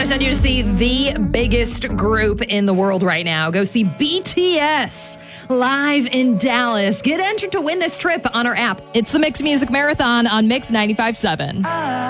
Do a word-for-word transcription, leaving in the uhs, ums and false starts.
to send you to see the biggest group in the world right now. Go see B T S live in Dallas. Get entered to win this trip on our app. It's the Mix Music Marathon on Mix ninety-five point seven.